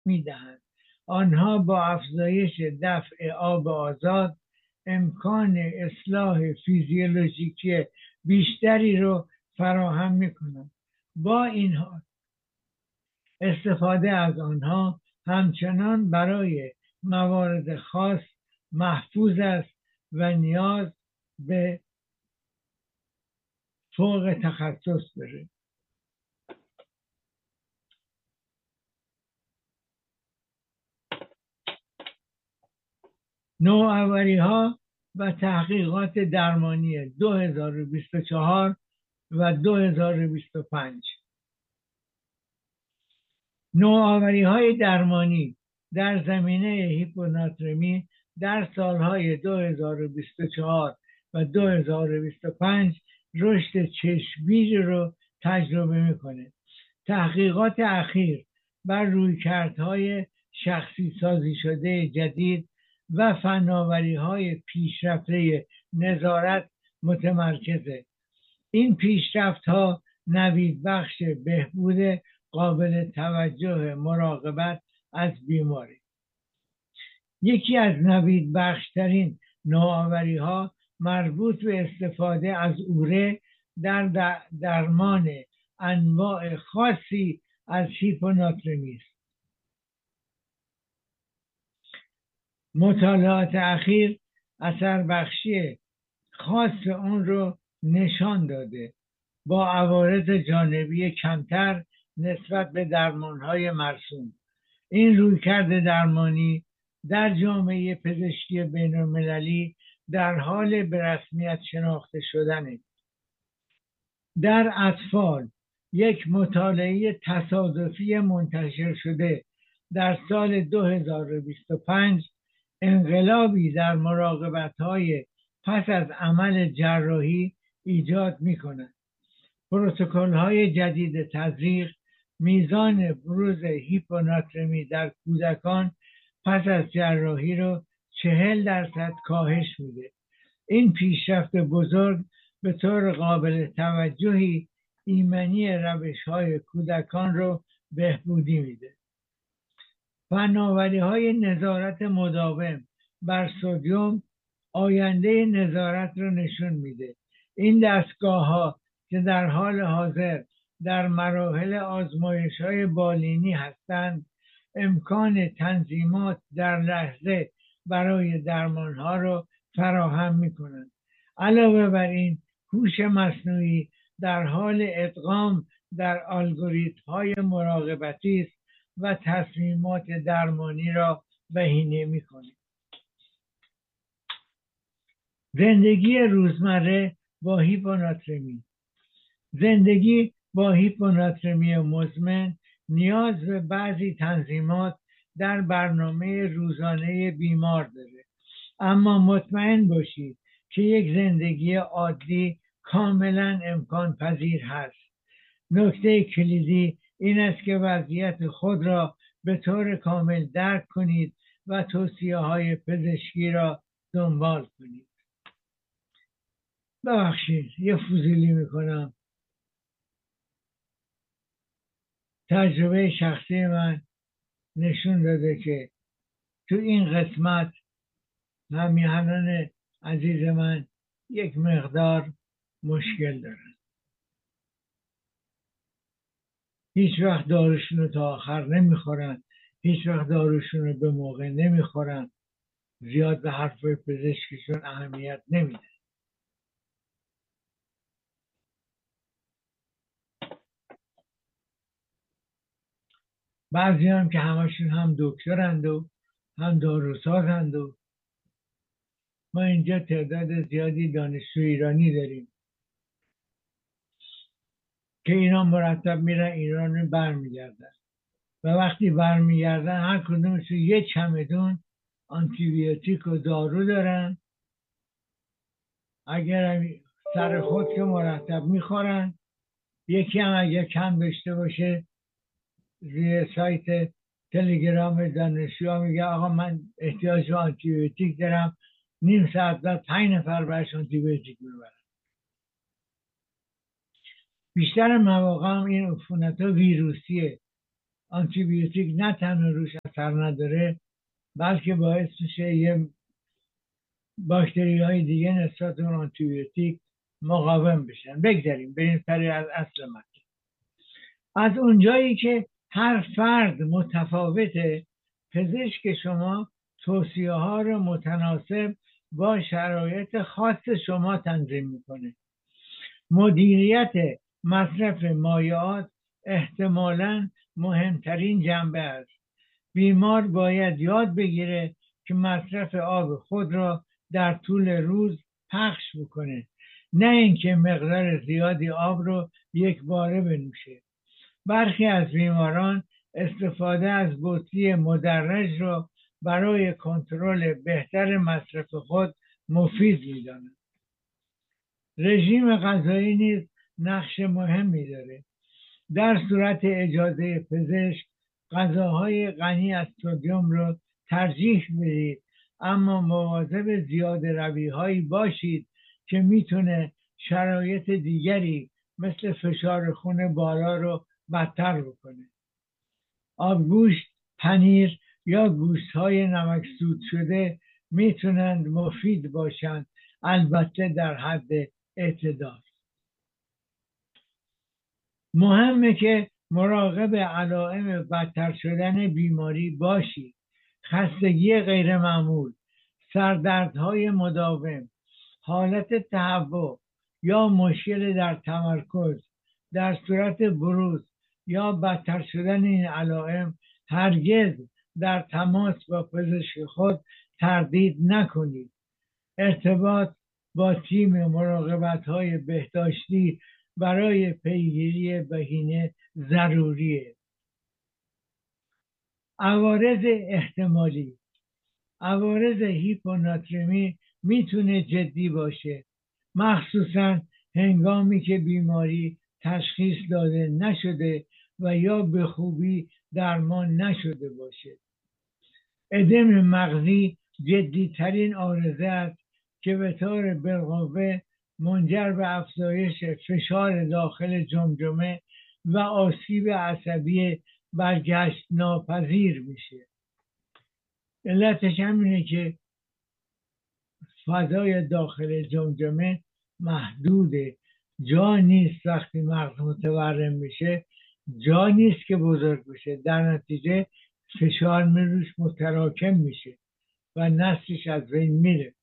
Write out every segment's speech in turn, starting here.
میدهند. آنها با افزایش دفع آب آزاد امکان اصلاح فیزیولوژیکی بیشتری رو فراهم میکنند. با این حال استفاده از آنها همچنان برای موارد خاص محفوظ است و نیاز به فوق تخصص داره. نوآوری ها و تحقیقات درمانی 2024 و 2025. نوآوری های درمانی در زمینه هیپوناترمی در سالهای 2024 و 2025 رشد چشمگیری رو تجربه میکنه. تحقیقات اخیر بر رویکردهای شخصی سازی شده جدید و فناوری‌های پیشرفته نظارت متمرکزه. این پیشرفت‌ها نویدبخش بهبود قابل توجه مراقبت از بیماری. یکی از نویدبخشترین نوآوری‌ها مربوط به استفاده از اوره در درمان انواع خاصی از هیپوناترمی است. مطالعات اخیر اثر بخشی خاص اون رو نشان داده با عوارض جانبی کمتر نسبت به درمانهای مرسوم. این رویکرد درمانی در جامعه پزشکی بین‌المللی در حال به رسمیت شناخته شدنه. در اطفال یک مطالعه تصادفی منتشر شده در سال 2025 انقلابی در مراقبت‌های پس از عمل جراحی ایجاد می‌کند. پروتکل‌های جدید تزریق میزان بروز هیپوناترمی در کودکان پس از جراحی رو 40% کاهش میده. این پیشرفت بزرگ به طور قابل توجهی ایمنی روش‌های کودکان رو بهبودی میده. فناوری‌های نظارت مداوم بر سدیم آینده نظارت رو نشون میده. این دستگاه‌ها که در حال حاضر در مراحل آزمایش‌های بالینی هستند، امکان تنظیمات در لحظه برای درمان‌ها را فراهم می‌کنند. علاوه بر این، هوش مصنوعی در حال ادغام در الگوریتم‌های مراقبتی است و تصمیمات درمانی را بهینه می‌کند. زندگی روزمره با هیپوناترمی. زندگی با هیپوناترمی مزمن نیاز به بعضی تنظیمات در برنامه روزانه بیمار داره، اما مطمئن باشید که یک زندگی عادی کاملا امکان پذیر هست. نکته کلیدی این است که وضعیت خود را به طور کامل درک کنید و توصیه‌های پزشکی را دنبال کنید. ببخشید یه فضولی میکنم. تجربه شخصی من نشون داده که تو این قسمت همیهنان عزیز من یک مقدار مشکل دارن. هیچ وقت داروشون رو تا آخر نمیخورن، هیچ وقت داروشون رو به موقع نمیخورن، زیاد به حرفای پزشکشون اهمیت نمیده. بعضی هم که همشون هم دکترند و هم داروسازند و ما اینجا تعداد زیادی دانشجو ایرانی داریم که اینا مرتب میرن ایران رو برمیگردن و وقتی برمیگردن هر کدومشون یه چمدون آنتیبیوتیک و دارو دارن. اگر سر خود که مرتب میخورن، یکی هم اگر کم داشته باشه روی سایت تلگرام دانشجو میگه آقا من احتیاج به آنتیبیوتیک دارم، نیم ساعت بعد 5 نفر برش آنتیبیوتیک میبرن. بیشتر مواقع هم این عفونت ها ویروسیه، آنتیبیوتیک نه تنها روش اثر نداره بلکه باعث میشه یه باکتری های دیگه نسبت به اون آنتیبیوتیک مقاوم بشن. بگذاریم بریم سری از اصل مطلب. از اونجایی که هر فرد متفاوته، پزشک شما توصیه ها رو متناسب با شرایط خاص شما تنظیم میکنه. مدیریت مصرف مایعات احتمالاً مهمترین جنبه است. بیمار باید یاد بگیره که مصرف آب خود را در طول روز پخش بکنه، نه اینکه مقدار زیادی آب رو یک باره بنوشه. برخی از بیماران استفاده از بطری مدرج را برای کنترل بهتر مصرف خود مفید می‌دانند. رژیم غذایی نیز نقش مهمی داره. در صورت اجازه پزشک غذاهای غنی از سدیم رو ترجیح بدید، اما مواظب زیاده روی هایی باشید که میتونه شرایط دیگری مثل فشار خون بالا رو بدتر بکنه. آبگوشت، پنیر یا گوشت های نمکسود شده میتونند مفید باشند، البته در حد اعتدال. مهمه که مراقب علائم بدتر شدن بیماری باشید. خستگی غیرمعمول، سردردهای مداوم، حالت تهوع یا مشکل در تمرکز در صورت بروز یا بدتر شدن این علائم هرگز در تماس با پزشک خود تردید نکنید. ارتباط با تیم مراقبت‌های بهداشتی برای پیگیری بهینه ضروریه. عوارض احتمالی. عوارض هیپوناترمی میتونه جدی باشه، مخصوصا هنگامی که بیماری تشخیص داده نشده و یا به خوبی درمان نشده باشه. ادم مغزی جدیترین عارضه است که به طور بالقوه منجر به افزایش فشار داخل جمجمه و آسیب عصبی برگشت ناپذیر میشه. علتش همینه که فضای داخل جمجمه محدوده، جا نیست. وقتی مغز متورم میشه جا نیست که بزرگ بشه، در نتیجه فشار روش متراکم میشه و نسلش از بین میره.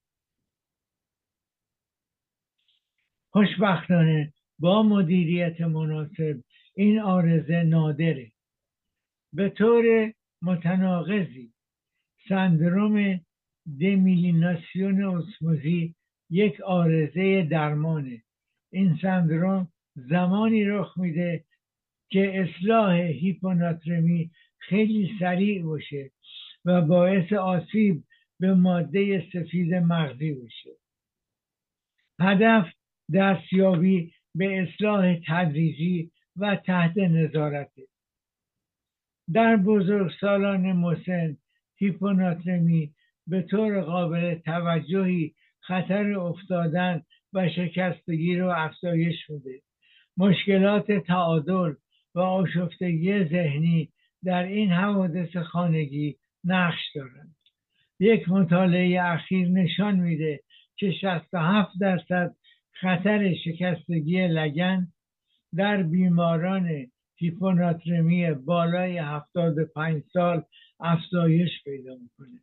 خوشبختانه با مدیریت مناسب این عارضه نادره. به طور متناقضی سندروم دمیلیناسیون اسموزی یک عارضه درمانه. این سندروم زمانی رخ میده که اصلاح هیپوناترمی خیلی سریع باشه و باعث آسیب به ماده سفید مغزی بشه. هدف دستیابی به اصلاح تدریجی و تحت نظارته. در بزرگسالان مسن هیپوناترمی به طور قابل توجهی خطر افتادن و شکستگی رو افزایش میده. مشکلات تعادل و آشفتگی ذهنی در این حوادث خانگی نقش دارند. یک مطالعه اخیر نشان میده که 67% خطر شکستگی لگن در بیماران هیپوناترمی بالای 75 سال افزایش پیدا میکنه.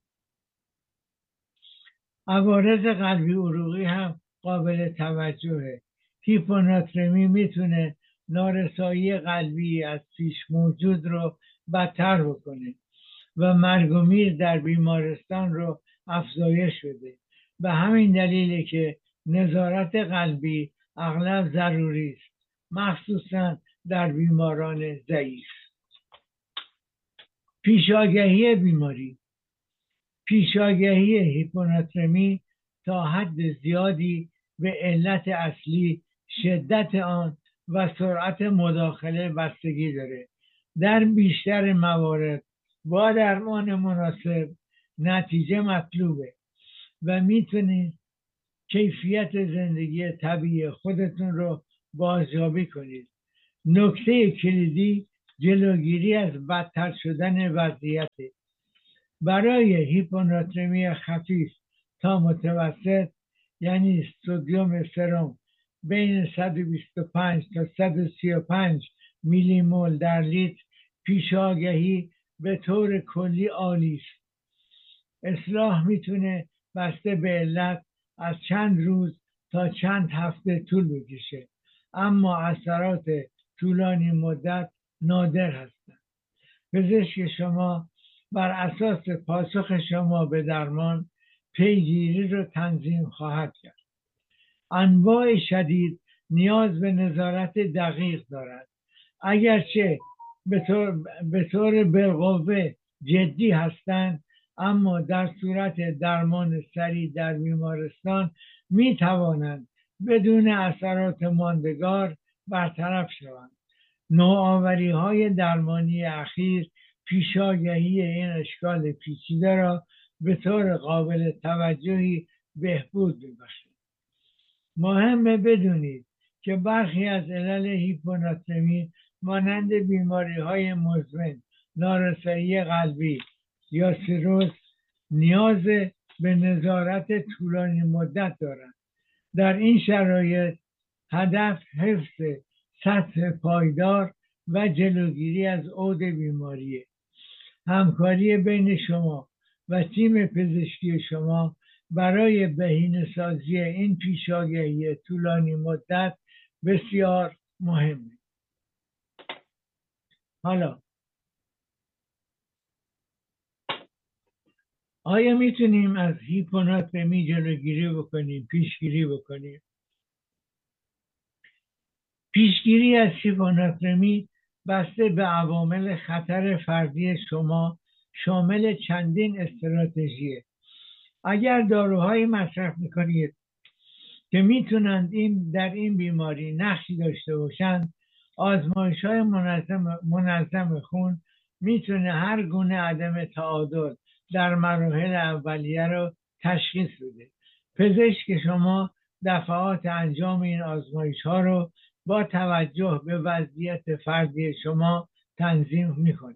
عوارض قلبی عروقی هم قابل توجهه. هیپوناترمی میتونه نارسایی قلبی از پیش موجود رو بدتر بکنه و مرگ و میر در بیمارستان رو افزایش بده. به همین دلیله که نظارت قلبی اغلب ضروری است، مخصوصا در بیماران ضعیف. پیشاگهی بیماری. پیشاگهی هیپوناترمی تا حد زیادی به علت اصلی، شدت آن و سرعت مداخله بستگی داره. در بیشتر موارد با درمان مناسب نتیجه مطلوبه و میتونید کیفیت زندگی طبیعی خودتون رو بازیابی کنید. نکته کلیدی جلوگیری از بدتر شدن وضعیت. برای هیپوناترمی خفیف تا متوسط، یعنی سدیم سرم بین 125 تا 135 میلی مول در لیتر، پیشاگهی به طور کلی عالی است. اصلاح میتونه بسته به علت از چند روز تا چند هفته طول بکشه، اما اثرات طولانی مدت نادر هستند. پزشک شما بر اساس پاسخ شما به درمان پیگیری رو تنظیم خواهد کرد. انواع شدید نیاز به نظارت دقیق دارد. اگرچه به طور بالقوه جدی هستند، اما در صورت درمان سریع در بیمارستان می توانند بدون اثرات ماندگار برطرف شوند. نوآوری های درمانی اخیر پیشاگهی این اشکال پیچیده را به طور قابل توجهی بهبود می‌بخشد. مهمه بدونید که برخی از علل هیپوناترمی مانند بیماری های مزمن، نارسایی قلبی یا سیروز نیاز به نظارت طولانی مدت دارند. در این شرایط هدف حفظ سطح پایدار و جلوگیری از عود بیماری. همکاری بین شما و تیم پزشکی شما برای بهینه‌سازی این پیشاگهی طولانی مدت بسیار مهمه. حالا آیا میتونیم از هیپوناترمی جلوگیری بکنیم، پیشگیری بکنیم؟ پیشگیری از هیپوناترمی بسته به عوامل خطر فردی شما شامل چندین استراتژیه. اگر داروهایی مصرف میکنید که میتونند در این بیماری نقشی داشته باشند، آزمایش‌های منظم خون میتونه هر گونه عدم تعادل در مراحل اولیه رو تشخیص بده. پزشک شما دفعات انجام این آزمایش‌ها رو با توجه به وضعیت فردی شما تنظیم میکنه.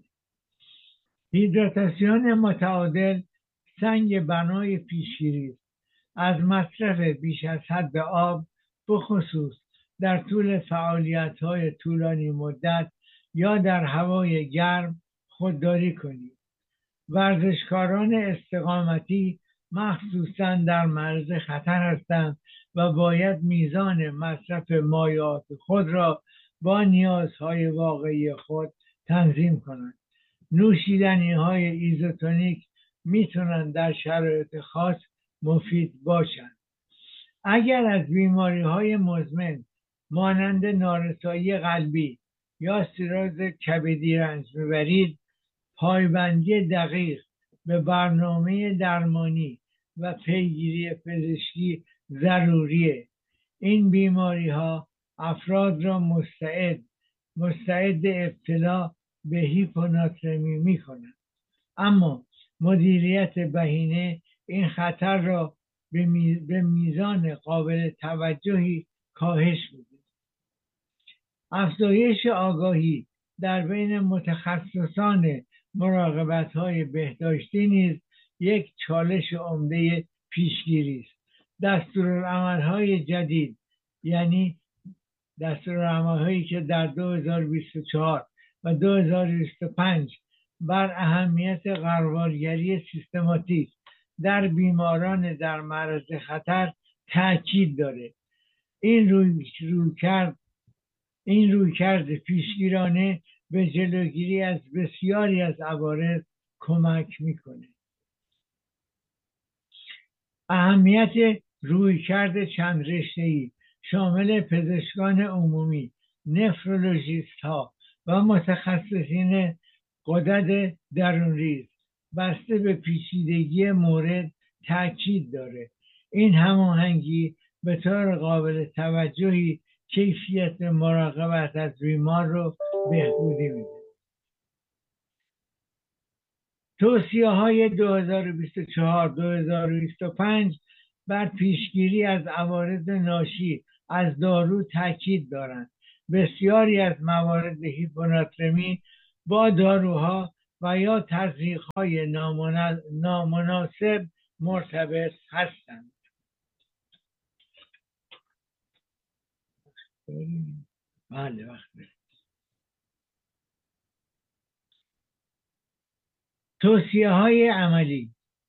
هیدراتاسیون متعادل سنگ بنای پیشگیری است. از مصرف بیش از حد آب، بخصوص در طول فعالیت‌های طولانی مدت یا در هوای گرم، خودداری کنید. ورزشکاران استقامتی مخصوصاً در معرض خطر هستند و باید میزان مصرف مایعات خود را با نیازهای واقعی خود تنظیم کنند. نوشیدنی‌های ایزوتونیک میتونن در شرایط خاص مفید باشند. اگر از بیماری‌های مزمن مانند نارسایی قلبی یا سیروز کبدی رنج میبرید، پایبندی دقیق به برنامه درمانی و پیگیری پزشکی ضروریه. این بیماری‌ها افراد را مستعد ابتلا به هیپوناترمی می‌کنند، اما مدیریت بهینه این خطر را به میزان قابل توجهی کاهش میده. افزایش آگاهی در بین متخصصان مراقبت‌های بهداشتی نیز یک چالش عمده پیشگیری است. دستورالعمل‌های جدید، یعنی دستورالعمل‌هایی که در 2024 و 2025 بر اهمیت غربالگری سیستماتیک در بیماران در معرض خطر تاکید داره. این رویکرد پیشگیرانه به جلوگیری از بسیاری از عوارض کمک میکنه. اهمیت رویکرد چند رشته‌ای شامل پزشکان عمومی، نفرولوژیست ها و متخصصین غدد درونریز بسته به پیچیدگی مورد تاکید داره. این هماهنگی به طور قابل توجهی کیفیت مراقبت از بیمار رو بهبودی میده. توصیه های 2024-2025 بر پیشگیری از عوارض ناشی از دارو تاکید دارند. بسیاری از موارد هیپوناترمی با داروها و یا تزریق‌های نامناسب مرتبط هستند. بله وقتی توصیه های عملی: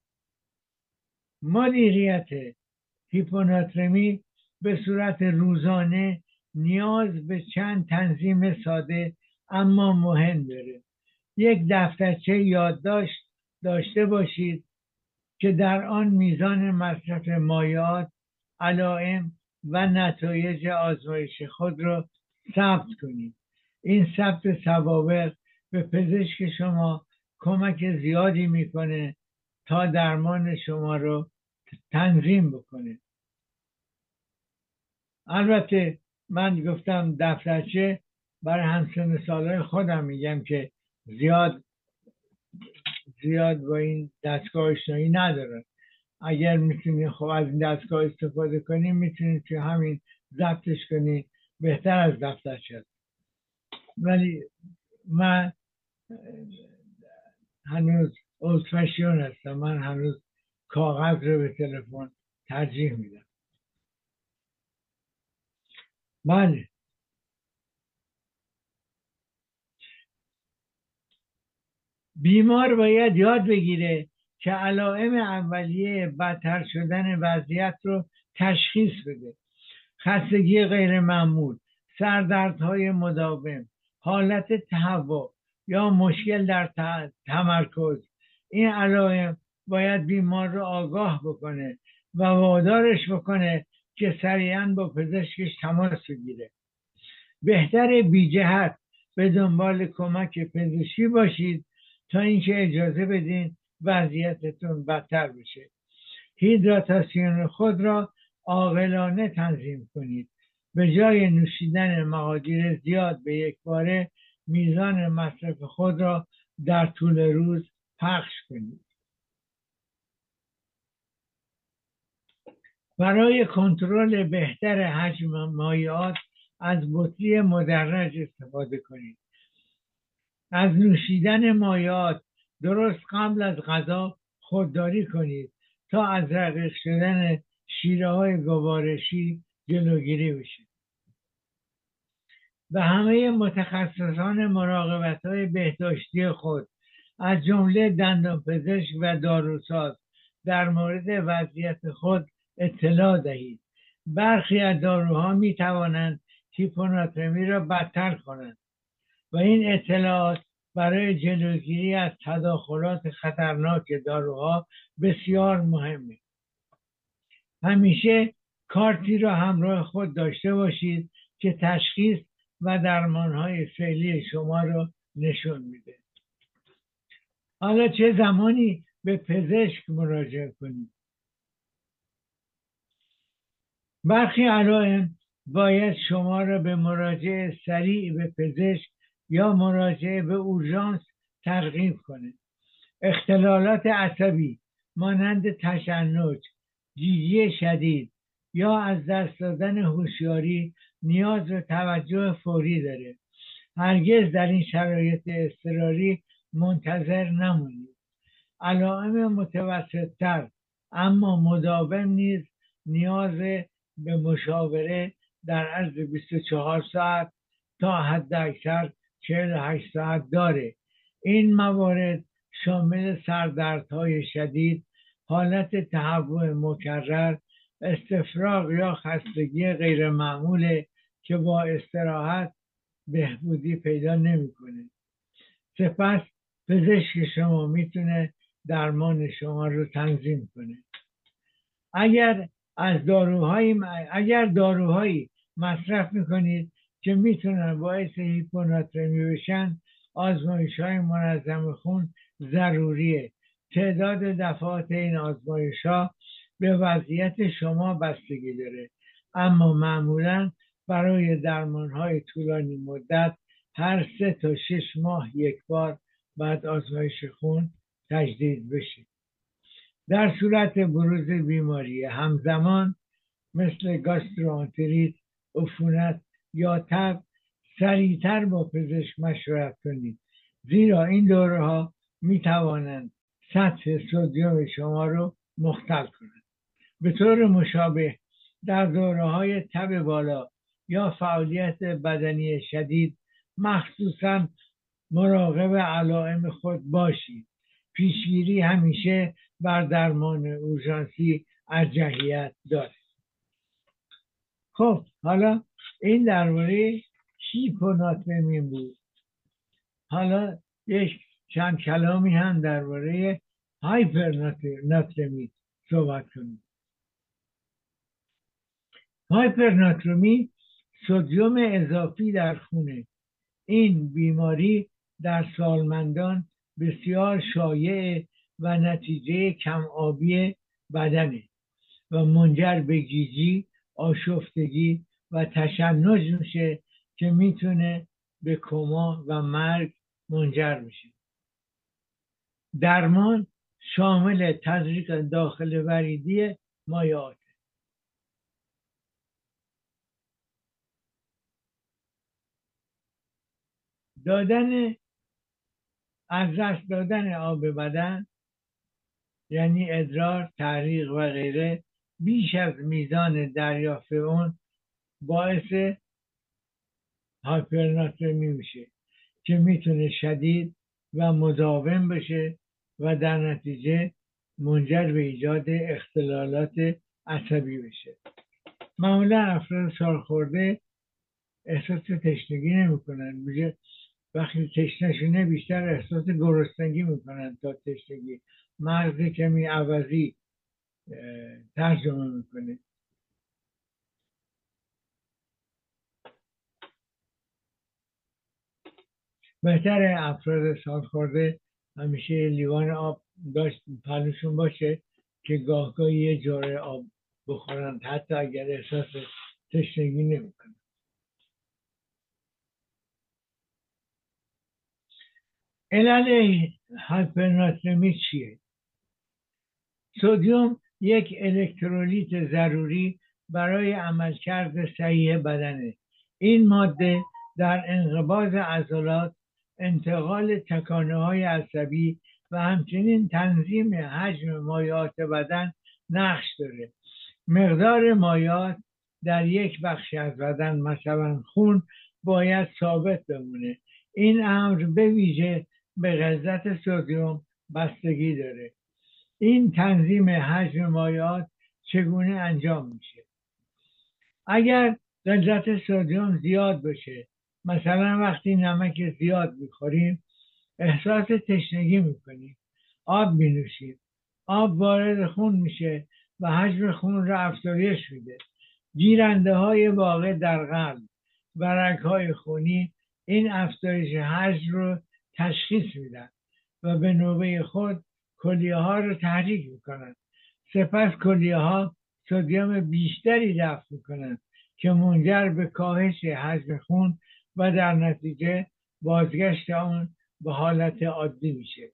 مدیریت هیپوناترمی به صورت روزانه نیاز به چند تنظیم ساده اما مهم داره. یک دفترچه یادداشت داشته باشید که در آن میزان مصرف مایعات، علائم و نتایج آزمایش خود را ثبت کنید. این ثبت سوابق به پزشک شما کمک زیادی میکنه تا درمان شما رو تنظیم بکنه. البته من گفتم دفترچه برای همسن سالهای خودم میگم که زیاد با این دستگاه آشنایی ندارن. اگر میتونید خب از این دستگاه استفاده کنید، میتونید که همین ضبطش کنید، بهتر از دفترچه. ولی من هنوز اولد فشن هستم، من هنوز کاغذ رو به تلفن ترجیح میدم. بله، بیمار باید یاد بگیره که علائم اولیه بدتر شدن وضعیت رو تشخیص بده. خستگی غیر معمول، سردردهای مداوم، حالت تهوع یا مشکل در تمرکز، این علائم باید بیمار رو آگاه بکنه و وادارش بکنه که سریعا با پزشکش تماس بگیره. بهتر بی جهت به دنبال کمک پزشکی باشید تا اینکه اجازه بدین وضعیتتون بدتر بشه. هیدراتاسیون خود را عاقلانه تنظیم کنید. به جای نوشیدن مقادیر زیاد به یک باره، میزان مصرف خود را در طول روز پخش کنید. برای کنترل بهتر حجم مایعات از بطری مدرج استفاده کنید. از نوشیدن مایعات درست قبل از غذا خودداری کنید تا از رقیق شدن شیره های گوارشی جلوگیری بشه. و همه متخصصان مراقبت های بهداشتی خود از جمله دندانپزشک و داروساز در مورد وضعیت خود اطلاع دهید. برخی از داروها می توانند هیپوناترمی را بدتر کنند و این اطلاعات برای جلوگیری از تداخلات خطرناک داروها بسیار مهمه. همیشه کارتی را همراه خود داشته باشید که تشخیص و درمانهای فعلی شما را نشون میده. حالا چه زمانی به پزشک مراجعه کنید؟ برخی علائم باید شما را به مراجعه سریع به پزشک یا مراجعه به اورژانس ترغیب کنه. اختلالات عصبی مانند تشنج، گیجی شدید یا از دست دادن هوشیاری نیاز به توجه فوری داره. هرگز در این شرایط اضطراری منتظر نمونید. علائم متوسط‌تر اما مداوم نیز نیاز به مشاوره در عرض 24 ساعت تا حداکثر 48 ساعت داره. این موارد شامل سردردهای شدید، حالت تهوع مکرر، استفراغ یا خستگی غیر معموله که با استراحت بهبودی پیدا نمیکنه. سپس پزشک شما میتونه درمان شما رو تنظیم کنه. اگر داروهایی مصرف میکنید که میتونن باعث هیپوناترمی بشن، آزمایش‌های منظم خون ضروریه. تعداد دفعات این آزمایش‌ها به وضعیت شما بستگی داره، اما معمولا برای درمان‌های طولانی مدت هر 3 تا 6 ماه یک بار بعد آزمایش خون تجدید بشه. در صورت بروز بیماری همزمان مثل گاستروانتریت، عفونت یا تب، سریعتر با پزشک مشورت کنید. زیرا این دوره ها می توانند سطح سدیم شما رو مختل کنند. به طور مشابه در دوره های تب بالا یا فعالیت بدنی شدید مخصوصا مراقب علائم خود باشید. پیشگیری همیشه بر درمان اورژانسی ارجحیت دارد. خب حالا این درباره هیپوناترمین بود. حالا یک چند کلامی هم درباره هایپرناترمی صحبت کنیم. هایپرناترمی سدیم اضافی در خونه. این بیماری در سالمندان بسیار شایع و نتیجه کم آبی بدنه و منجر به گیجی، آشفتگی و تشنج میشه که میتونه به کما و مرگ منجر بشه. درمان شامل تزریق داخل وریدی مایعات، از دست دادن آب بدن یعنی ادرار، تحریق و غیره بیش از میزان دریافت اون باعث هایپرناترمی میشه که میتونه شدید و مداوم بشه و در نتیجه منجر به ایجاد اختلالات عصبی بشه. معمولا افراد سالخورده احساس تشنگی نمیکنن، وقتی تشنه‌شونه بیشتر احساس گرسنگی میکنن تا تشنگی. مغز کمی عوضی ترجمه میکنه. بهتره افراد سالخورده همیشه لیوان آب داشت پلوشون باشه که گاه یه جرعه آب بخورن حتی اگر احساس تشنگی نمیکنن. علل هایپرناترمی چیه؟ سدیم یک الکترولیت ضروری برای عملکرد صحیح بدنه. این ماده در انقباض عضلات، انتقال تکانه‌های عصبی و همچنین تنظیم حجم مایعات بدن نقش داره. مقدار مایعات در یک بخش از بدن مثلا خون باید ثابت بمونه. این امر به ویژه به غلظت سدیم بستگی داره. این تنظیم حجم مایعات چگونه انجام میشه؟ اگر غلظت سدیم زیاد بشه، مثلا وقتی نمک زیاد میخوریم احساس تشنگی میکنیم، آب مینوشیم، آب وارد خون میشه و حجم خون را افزایش میده. گیرنده های واقع در قلب و رگهای خونی این افزایش حجم رو تشخیص میدن و به نوبه خود کلیه ها رو تحریک میکنن. سپس کلیه ها سدیم بیشتری دفع میکنن که منجر به کاهش حجم خون و در نتیجه بازگشت آن به حالت عادی میشه.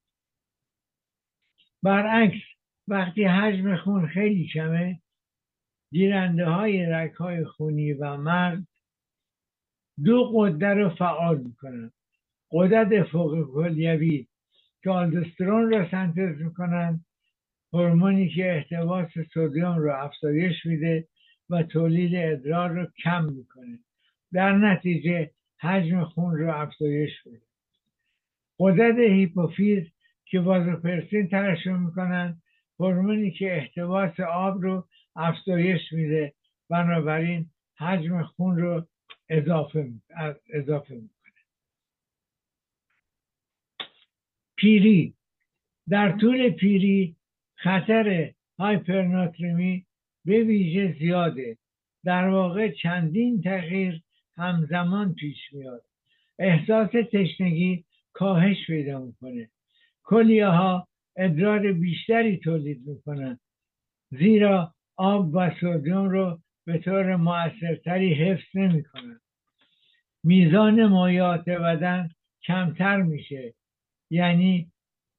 برعکس وقتی حجم خون خیلی کمه، گیرنده های رگهای خونی و مغز دو غده رو فعال میکنن. غدد فوق کلیوی که آلدوسترون را سنتز میکنن، هورمونی که احتباس سدیم رو افزایش میده و تولید ادرار رو کم میکنه. در نتیجه حجم خون رو افزایش میده. غدد هیپوفیز که وازوپرسین ترشح میکنن، هورمونی که احتباس آب رو افزایش میده، بنابراین حجم خون رو اضافه میکنه. پیری. در طول پیری خطر هایپرناترمی به ویژه زیاده. در واقع چندین تغییر همزمان پیش میاد. احساس تشنگی کاهش پیدا میکنه. کلیه ها ادرار بیشتری تولید میکنن زیرا آب و سدیم رو به طور مؤثرتری حفظ نمیکنن. میزان مایعات بدن کمتر میشه، یعنی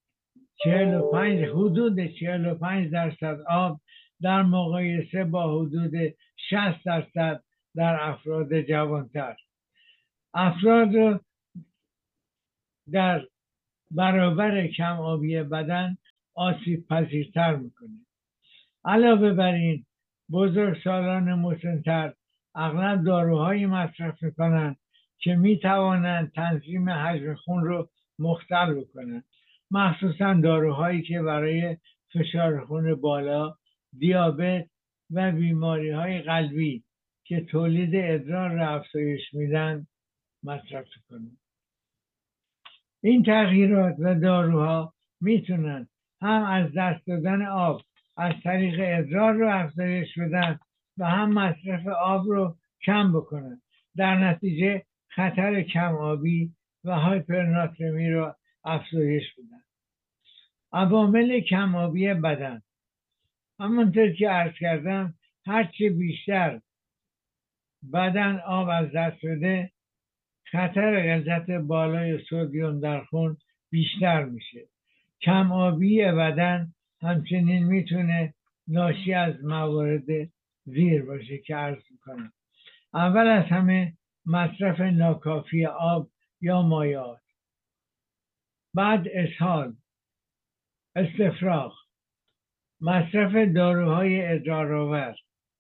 حدود 45% آب در مقایسه با حدود 60% در افراد جوانتر. افراد رو در برابر کم آبی بدن آسیب پذیرتر میکنه. علاوه بر این بزرگسالان مسنتر اغلب داروهایی مصرف میکنند که میتوانند تنظیم حجم خون رو مختل بکنند، مخصوصا داروهایی که برای فشار خون بالا، دیابت و بیماری های قلبی که تولید ادرار را افزایش میدن مصرف کنند. این تغییرات و داروها میتونن هم از دست دادن آب از طریق ادرار رو افزایش بدن و هم مصرف آب رو کم بکنن. در نتیجه خطر کم آبی و هایپرناترمی رو افزایش بدن. عوامل کم آبی بدن: همونطور که عرض کردم، هرچه بیشتر بدن آب از دست بده، خطر غلظت بالای سدیم در خون بیشتر میشه. کم آبی بدن همچنین میتونه ناشی از موارد زیر باشه که عرض میکنم. اول از همه مصرف ناکافی آب یا مایعات، بعد اسهال، استفراغ، مصرف داروهای ادرارآور،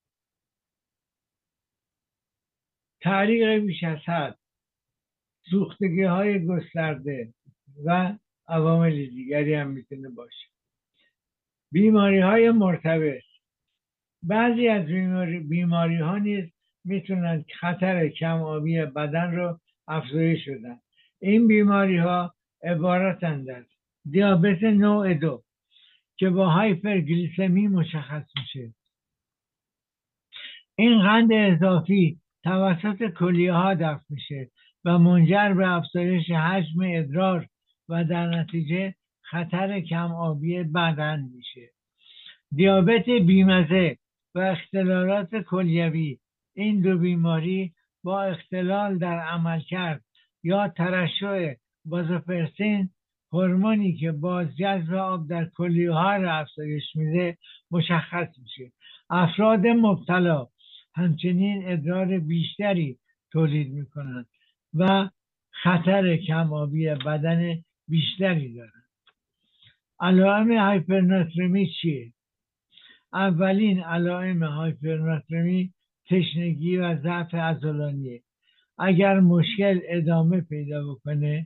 تعریق بیش از حد، سوختگی های گسترده و عوامل دیگری هم میتونه باشه. بیماری های مرتبط: بعضی از بیماری ها نیز میتونن خطر کم آبی بدن رو افزایش بدن. این بیماری ها عبارتند از دیابت نوع 2 که با هایپرگلیسمی مشخص میشه. این قند اضافی توسط کلیه ها دفع میشه و منجر به افزایش حجم ادرار و در نتیجه خطر کم آبی بدن میشه. دیابت بیمزه و اختلالات کلیوی: این دو بیماری با اختلال در عملکرد یا ترشح وازوپرسین، هورمونی که بازجذب آب در کلیه ها را افزایش میده، مشخص میشه. افراد مبتلا همچنین ادرار بیشتری تولید میکنند و خطر کم آبی بدن بیشتری دارند. علائم هایپرناترمی چیه؟ اولین علائم هایپرناترمی تشنگی و ضعف عضلانیه. اگر مشکل ادامه پیدا بکنه،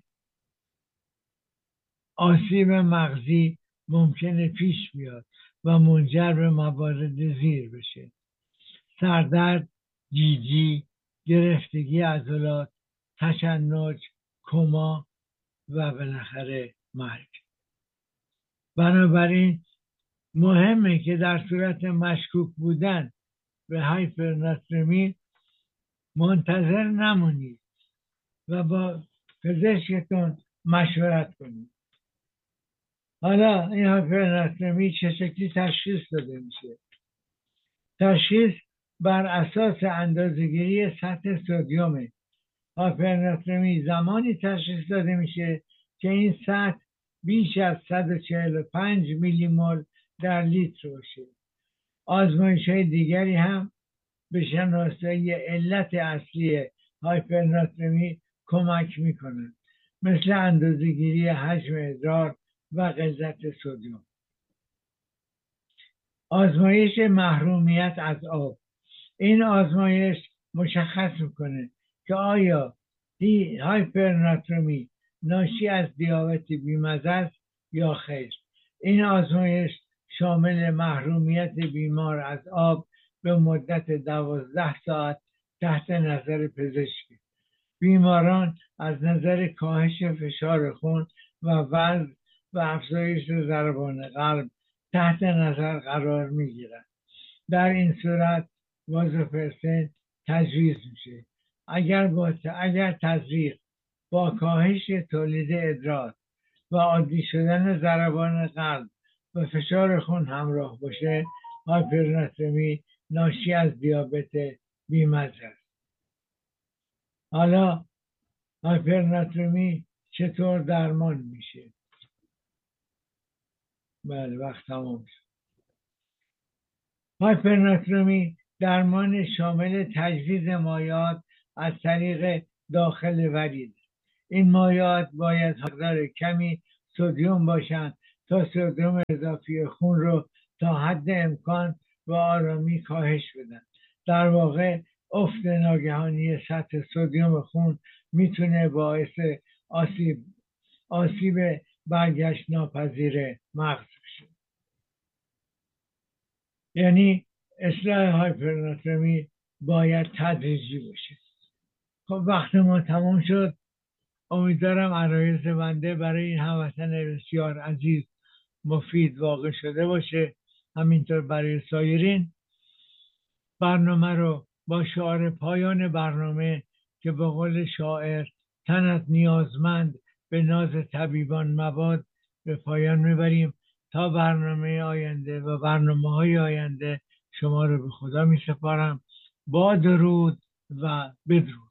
آسیب مغزی ممکنه پیش بیاد و منجر به موارد زیر بشه: سردرد، جیجی، گرفتگی عضلات، تشنج، کما و بالاخره مرگ. بنابراین مهمه که در صورت مشکوک بودن به هایپرناترمی منتظر نمونید و با پزشکتون مشورت کنید. حالا این هایپرناترمی چه شکلی تشخیص داده میشه؟ تشخیص بر اساس اندازه‌گیری سطح سدیم هایپرناترمی زمانی تشخیص داده میشه که این سطح بیش از 145 میلی مول در لیتر باشه. آزمایش های دیگری هم به شناسایی علت اصلی هایپرناترمی کمک میکنند، مثل اندازه‌گیری حجم ادرار و غلظت سدیم. آزمایش محرومیت از آب: این آزمایش مشخص میکنه که آیا هایپرناترمی ناشی از دیابت بیمزه است یا خیر. این آزمایش شامل محرومیت بیمار از آب به مدت 12 ساعت تحت نظر پزشکی. بیماران از نظر کاهش فشار خون و وزن و افزایش ضربان قلب تحت نظر قرار می گیرند. در این صورت وازوپرسین تجویز میشه. اگر تزریق با کاهش تولید ادرار و عادی شدن ضربان قلب و فشار خون همراه باشه، هایپرناترمی ناشی از دیابت بیمزه است. حالا هایپرناترمی چطور درمان میشه؟ بله، وقت تمام شد. هایپرناترمی درمان شامل تجویز مایعات از طریق داخل ورید. این مایعات باید مقدار کمی سدیم باشند تا سدیم اضافی خون رو تا حد امکان و آرامی کاهش بدن. در واقع افت ناگهانی سطح سدیم خون میتونه باعث آسیب برگشت ناپذیر مغز بشه. یعنی اصلاح هایپرناترمی باید تدریجی باشه. خب وقت ما تمام شد. امیدوارم عرایض بنده برای این هموطن بسیار عزیز مفید واقع شده باشه. همینطور برای سایرین. برنامه رو با شعار پایان برنامه که به قول شاعر تنت نیازمند به ناز طبیبان مباد به پایان میبریم. تا برنامه آینده و برنامه‌های آینده شما رو به خدا می سپارم. با درود و بدرود.